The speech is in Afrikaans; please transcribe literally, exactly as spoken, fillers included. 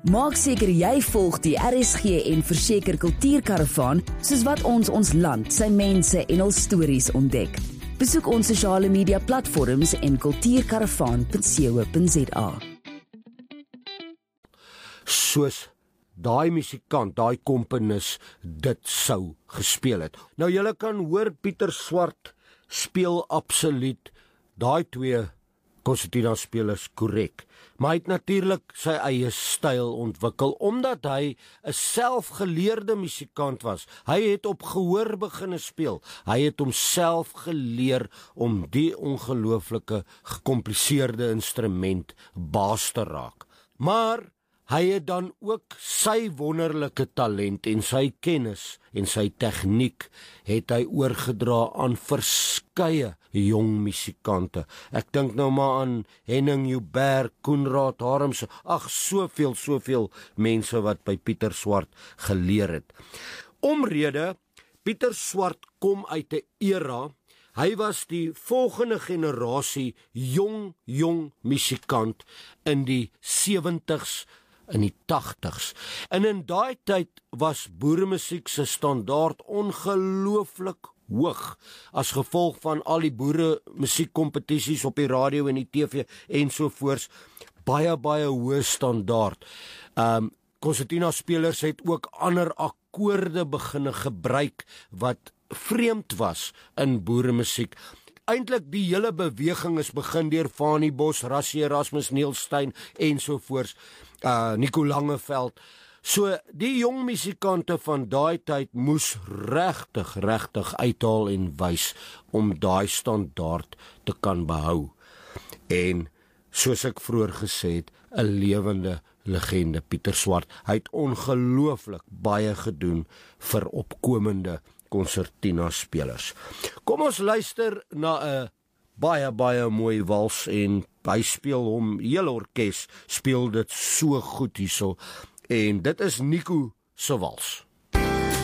Maak seker jy volg die R S G en Verseker Kultuurkaravaan, soos wat ons ons land, sy mense en hul stories ontdek. Besoek ons sosiale media platforms en kultuurkaravaan punt co punt za. Soos daai musikant, daai komponis dit sou gespeel het. Nou julle kan hoor Pieter Swart speel absoluut daai twee Concertina spelers korrek, maar hy het natuurlik sy eie styl ontwikkel, omdat hy 'n selfgeleerde musikant was. Hy het op gehoor begine speel. Hy het homself geleer om die ongelooflike gekompliseerde instrument baas te raak. Maar hy het dan ook sy wonderlike talent en sy kennis en sy tegniek het hy oorgedra aan verskeie jong musikante. Ek dink nou maar aan Henning Joubert, Koenraad Harmse, ag soveel, soveel mense wat by Pieter Swart geleer het. Omrede, Pieter Swart kom uit 'n era. Hy was die volgende generasie jong, jong musikant in die sewentig's, in die tagtigs. En in daai tyd was boeremusiek se standaard ongelooflik hoog, as gevolg van al die boere musiekkompetisies op die radio en die T V ensovoorts, baie, baie hoë standaard. Um, Concertina spelers het ook ander akkoorde beginne gebruik, wat vreemd was in boeremusiek. Eintlik die hele beweging is begin deur Fanie Bos, Rassie Erasmus, Niels Steyn ensovoorts, uh, Nico Langeveld. So die jong musikante van daai tyd moes regtig, regtig uithaal en wys om daai standaard te kan behou. En soos ek vroeër gesê het, 'n lewende legende, Pieter Swart. Hy het ongelooflik baie gedoen vir opkomende Concertina spelers. Kom ons luister na 'n baie, baie mooi wals en hy speel hom, hele orkes speel dit so goed hierso. En dit is Nico se wals.